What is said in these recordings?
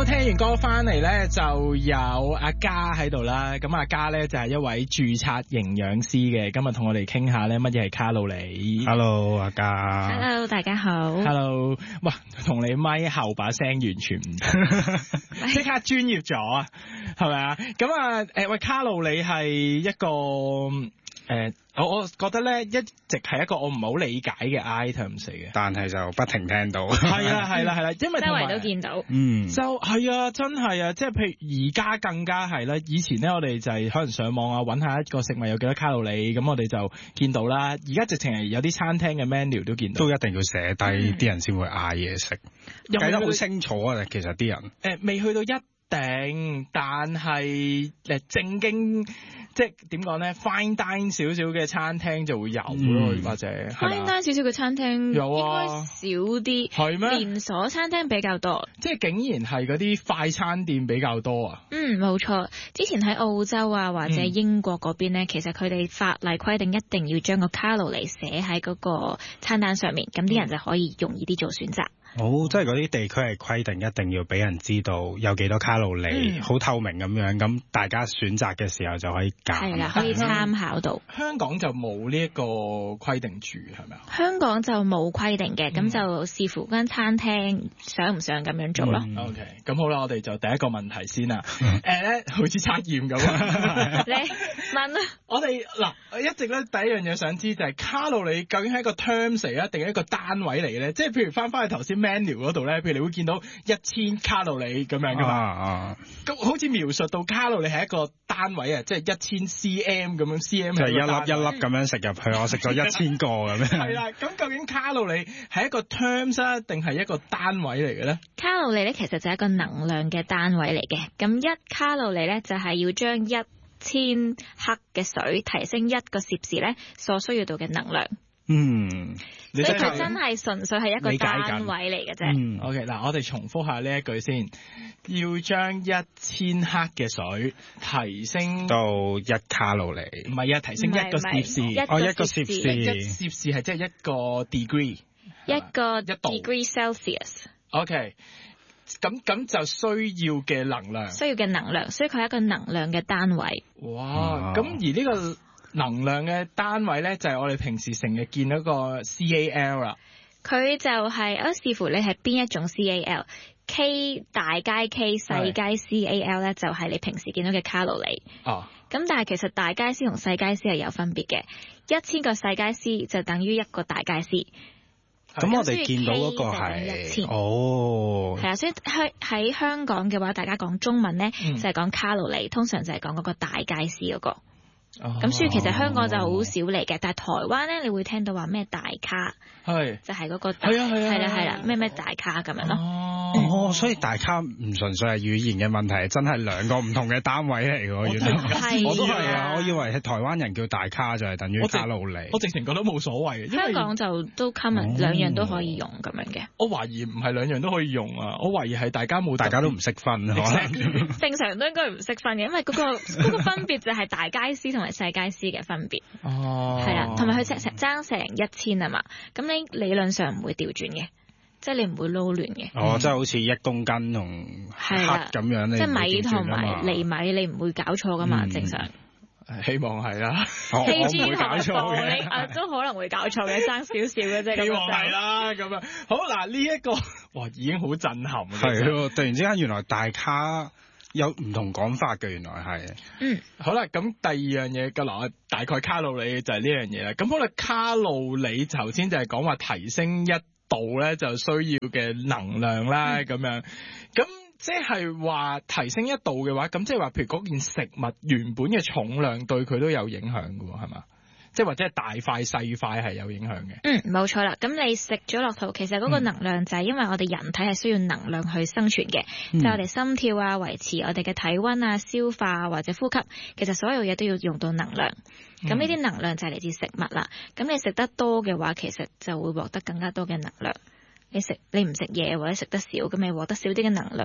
聽完歌翻嚟咧，就有阿嘉喺度啦。咁阿嘉咧就係一位註冊營養師嘅，今日同我哋傾下咧乜嘢係卡路里。 Hello， 阿嘉。 Hello， 大家好。 Hello， 哇，同你咪後把聲完全唔同，即刻專業咗啊，係咪啊？咁啊，喂，卡路里係一個我覺得咧一直係一個我唔係好理解嘅 items 嚟嘅， 但係就不停聽到。 係啦，因為周圍都見到。 就係啊，真係啊，即係譬如而家更加係啦。以前咧我哋就係可能上網啊，揾下一個食物有幾多卡路里，咁我哋就見到啦。而家直情係有啲餐廳嘅 menu 都見到， 都一定要寫低，啲人先會嗌嘢食，計得好清楚啊！其實啲人未去到一定，但係正經。即係點講咧 ？fine dine 少少嘅餐廳就會有咯，或者 fine dine 少少嘅餐廳有啊， 應該少啲。 係咩？ 連鎖餐廳比較多。 即係竟然係嗰啲快餐店比較多啊？ 冇錯。之前喺澳洲啊或者英國嗰邊咧，其實佢哋法例規定一定要將個卡路里寫喺嗰個餐單上面，咁啲人就可以容易啲做選擇。 即係嗰啲地區係規定一定要俾人知道有幾多卡路里，好透明咁樣，咁大家選擇嘅時候就可以揀。 係啦，可以參考到。 香港就冇呢一個規定住，係咪啊？香港就冇規定嘅，咁就視乎間餐廳想唔想咁樣做咯。 OK， 咁好啦，我哋就第一個問題先啦。好似測驗咁啊！ 你問啦。 我哋嗱一直咧第一樣嘢想知就係卡路里究竟係一個 terms 嚟啊，定係一個單位嚟嘅咧？即係譬如翻去頭先menu 嗰度咧，譬如你會見到1000卡路里咁樣噶嘛？咁好似描述到卡路里係一個單位啊，即係1000 cm 咁樣 ，cm 就一粒一粒咁樣食入去，我食咗1000個咁樣。 係啦，咁究竟卡路里係一個 terms 啊，定係一個單位嚟嘅咧？ 卡路里咧其實就係一個能量嘅單位嚟嘅，咁1卡路里咧就係要將1000克嘅水提升1個攝氏咧所需要到嘅能量。所以佢真係純粹係一個單位嚟嘅啫。 OK， 嗱，我哋重複下呢一句先，要將1000克嘅水提升到1卡路里。 唔係啊，提升1個攝氏。 1個攝氏。 1攝氏係即係1個 degree。 1個 degree Celsius。 OK， 咁就需要嘅能量。 需要嘅能量，所以佢係一個能量嘅單位。 哇！咁而呢個能量嘅單位咧，就係我哋平時成日見到個 CAL 啦。佢就係視乎你係邊一種 CAL，K 大階 K 細階 CAL 咧，就係你平時見到嘅卡路里。咁但係其實大階 C 同細階 C 係有分別嘅，1000個細階 C 就等於1個大階 C。 咁我哋見到嗰個係係啊，所以喺香港嘅話，大家講中文咧就係講卡路里，通常就係講嗰個大階 C 嗰個。咁所以其實香港就好少嚟嘅，但係台灣咧，你會聽到話咩大卡，就係嗰個大，係啦，咩大卡咁樣咯。 所以大卡唔純粹係語言嘅問題，真係兩個唔同嘅單位嚟嘅。原來我都係啊，我以為係台灣人叫大卡就係等於卡路里。 我直情覺得冇所謂嘅， 香港就都 common，兩樣都可以用咁樣嘅。 我懷疑唔係兩樣都可以用啊，我懷疑係大家都唔識分。 正常都應該唔識分嘅，因為嗰個分別就係大階 C 同埋細階 C 嘅分別。係啦，同埋佢爭成1000啊嘛，咁你理論上唔會調轉嘅。即係你唔會撈亂嘅。 即係好似1公斤同克咁樣， 即係米同埋厘米，你唔會搞錯噶嘛，正常。 希望係啦。 我唔會搞錯嘅。 你都可能會搞錯嘅，爭少少嘅啫。 希望係啦，咁樣。好嗱，呢一個哇已經好震撼。 係咯，突然之間原來大卡有唔同講法嘅，原來係。 好啦，咁第二樣嘢嘅嗱，大概卡路里就係呢樣嘢啦。咁好啦，卡路里頭先就係講話提升1度咧就需要嘅能量啦，咁樣，咁即係話提升1度嘅話，咁即係話，譬如嗰件食物原本嘅重量對佢都有影響嘅喎，係嘛？即係或者係大塊細塊係有影響嘅。 冇錯啦。咁你食咗落肚，其實嗰個能量就係因為我哋人體係需要能量去生存嘅，即係我哋心跳啊、維持我哋嘅體溫啊、消化或者呼吸，其實所有嘢都要用到能量。咁呢啲能量就係嚟自食物啦。咁你食得多嘅話，其實就會獲得更加多嘅能量。你唔食嘢或者食得少，咁咪獲得少啲嘅能量咯。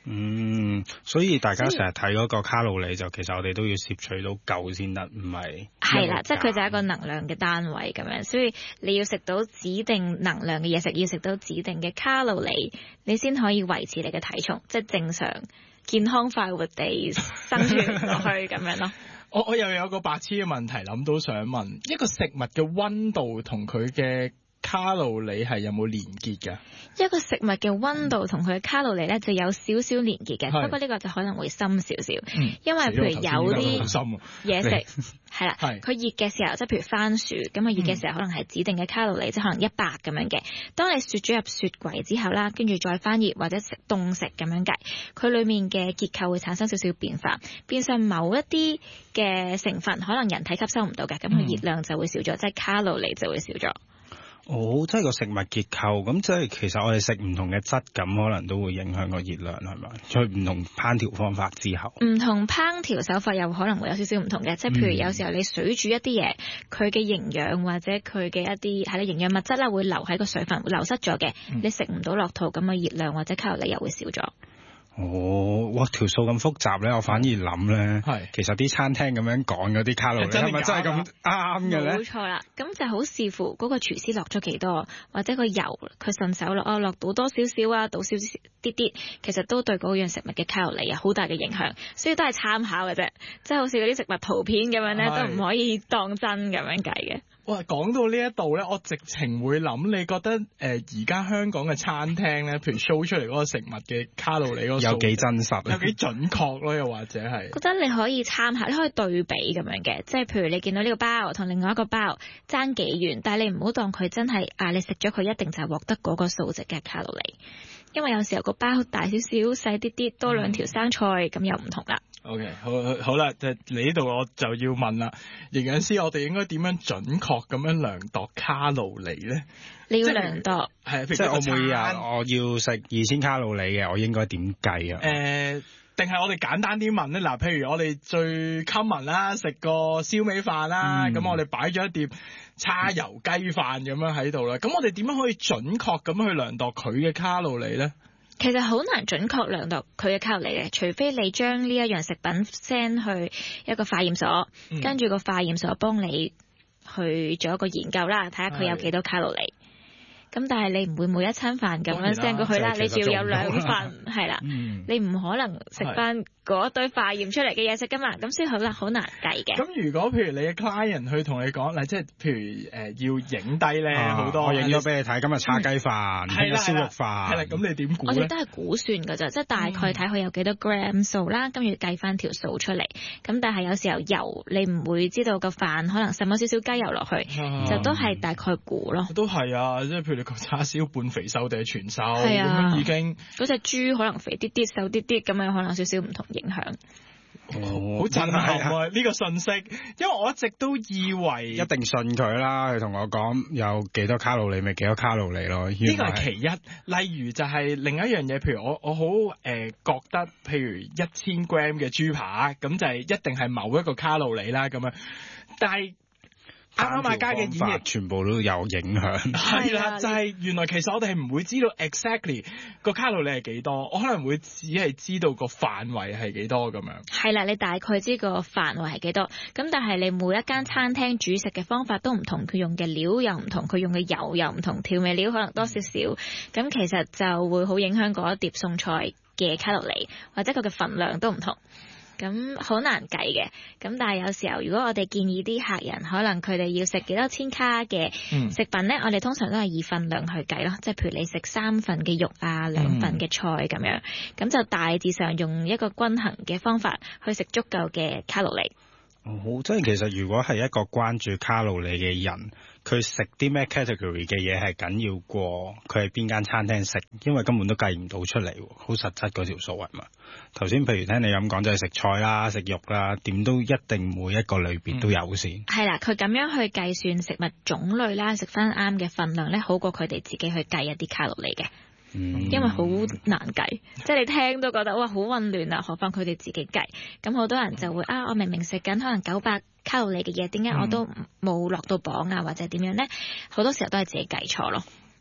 所以大家成日睇嗰個卡路里就其實我哋都要攝取到夠先得，唔係。 係啦，即係佢就係一個能量嘅單位咁樣，所以你要食到指定能量嘅嘢食，要食到指定嘅卡路里，你先可以維持你嘅體重，即係正常健康快活地生存落去咁樣咯。 我又有個白痴嘅問題諗到想問，一個食物嘅溫度同佢嘅卡路里係有冇連結㗎？ 一個食物嘅溫度同佢嘅卡路里咧就有少少連結嘅，不過呢個就可能會深少少，因為譬如有啲嘢食係啦，佢熱嘅時候，即係譬如番薯咁啊，熱嘅時候可能係指定嘅卡路里，即係可能100咁樣嘅。當你雪咗入雪櫃之後啦，跟住再翻熱或者凍食咁樣計，佢裡面嘅結構會產生少少變化，變相某一啲嘅成分可能人體吸收唔到嘅，咁佢熱量就會少咗，即係卡路里就會少咗。 即係個食物結構，咁即係其實我哋食唔同嘅質感，可能都會影響個熱量，係咪？在唔同烹調方法之後， 唔同烹調手法又可能會有少少唔同嘅，即係譬如有時候你水煮一啲嘢，佢嘅營養或者佢嘅一啲營養物質啦，會留喺個水分會流失咗嘅，你食唔到落肚，咁嘅熱量或者卡路里又會少咗。 哇！條數咁複雜咧，我反而諗咧，其實啲餐廳咁樣講嗰啲卡路里係咪真係咁啱嘅咧？ 冇錯啦，咁就好視乎嗰個廚師落咗幾多，或者個油佢順手落到多少少啊，倒少少啲，其實都對嗰樣食物嘅卡路里有好大嘅影響，所以都係參考嘅啫，即係好似嗰啲食物圖片咁樣咧，都唔可以當真咁樣計嘅。 哇！講到呢一度咧，我直情會諗，你覺得而家香港嘅餐廳咧，譬如 show 出嚟嗰個食物嘅卡路里嗰個數有幾真實， 有幾準確咯，又或者係覺得你可以參考，你可以對比咁樣嘅，即係譬如你見到呢個包同另外一個包爭幾遠，但係你唔好當佢真係你食咗佢一定就係獲得嗰個數值嘅卡路里，因為有時候個包大少少、細啲啲、多2條生菜咁又唔同啦。 OK， 好啦，就嚟呢度我就要問啦，營養師，我哋應該點樣準確咁樣量度卡路里咧？ 你要量度係，即係我每日我要食2000卡路里嘅，我應該點計啊？ 定係我哋簡單啲問咧？嗱，譬如我哋最 common 啦，食個燒味飯啦，咁我哋擺咗一碟叉油雞飯咁樣喺度啦，咁我哋點樣可以準確咁去量度佢嘅卡路里咧？ 其實好難準確量度佢嘅卡路里嘅，除非你將呢一樣食品 send 去一個化驗所，跟住個化驗所幫你去做一個研究啦，睇下佢有幾多卡路里。咁但係你唔會每一餐飯咁樣 send 過去啦，你仲要有2份，係啦，你唔可能食翻嗰堆化驗出嚟嘅嘢食噶嘛，咁所以好難計嘅。 咁如果譬如你嘅 client 去同你講，嗱，即係譬如要影低咧好多， 我影咗俾你睇，今日叉雞飯，聽日燒肉飯， 係啦，咁你點估咧？ 我哋都係估算㗎咋，即係大概睇佢有幾多 gram 數啦，跟住計翻條數出嚟。咁但係有時候油你唔會知道個飯可能滲咗少少雞油落去，就都係大概估咯。 都係啊，即係譬如你個叉燒半肥瘦定係全瘦咁樣已經。 嗰隻豬可能肥啲啲、瘦啲啲，咁樣可能少少唔同影響。 好震撼啊！呢個信息，因為我一直都以為一定信佢啦，佢同我講有幾多卡路里咪幾多卡路里咯。呢個係其一，例如就係另一樣嘢，譬如我好覺得，譬如1000 gram 嘅豬扒，咁就係一定係某一個卡路里啦咁樣，但係啱啱加嘅演繹全部都有影響。 係啦，就係原來其實我哋係唔會知道 exactly 個卡路里係幾多，我可能會只係知道個範圍係幾多咁樣。 係啦，你大概知個範圍係幾多，咁但係你每一間餐廳煮食嘅方法都唔同，佢用嘅料又唔同，佢用嘅油又唔同，調味料可能多少少，咁其實就會好影響嗰一碟餸菜嘅卡路里，或者佢嘅份量都唔同。咁好難計嘅，咁但係有時候如果我哋建議啲客人，可能佢哋要食幾多千卡嘅食品呢，我哋通常都係以份量去計咯，即係譬如你食3份嘅肉啊，2份嘅菜咁樣，咁就大致上用一個均衡嘅方法去食足夠嘅卡路里。 即係其實如果係一個關注卡路里嘅人，佢食啲咩 category 嘅嘢係緊要過佢係邊間餐廳食，因為根本都計唔到出嚟，好實質嗰條數係嘛？頭先譬如聽你咁講，就係食菜啦、食肉啦，點都一定每一個類別都有先。係啦，佢咁樣去計算食物種類啦，食翻啱嘅份量咧，好過佢哋自己去計一啲卡路里嘅。因為好難計，即係你聽都覺得哇好混亂啊，何況佢哋自己計。咁好多人就會我明明食緊可能900卡路里嘅嘢，點解我都冇落到磅啊，或者點樣呢？好多時候都係自己計錯咯。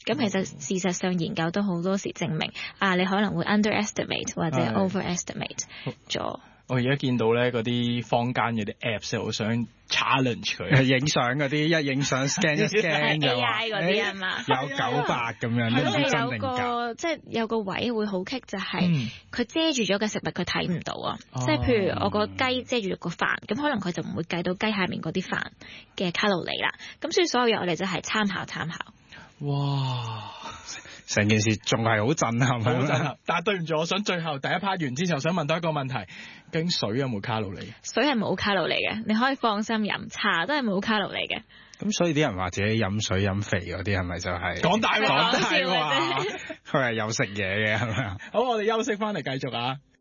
咁其實事實上研究都好多時證明你可能會 underestimate 或者 overestimate 咗。 我而家見到咧嗰啲坊間嗰啲 apps， 我想 challenge 佢影相嗰啲，一影相 scan 一 scan 就 AI 嗰啲啊嘛， 有900咁樣，都唔知真定假。 即係有個位會好棘，就係佢遮住咗嘅食物佢睇唔到啊！即係譬如我個雞遮住個飯，咁可能佢就唔會計到雞下面嗰啲飯嘅卡路里啦。咁所以所有嘢我哋就係參考。 哇！ 成件事仲係好震撼， 好震撼。但係對唔住，我想最後第一 part 完之前，想問多一個問題：究竟水有冇卡路里？水係冇卡路里嘅，你可以放心飲。茶都係冇卡路里嘅。 咁所以啲人話自己飲水飲肥嗰啲係咪就係講大話？ 佢係有食嘢嘅係咪啊？ 好，我哋休息翻嚟繼續啊！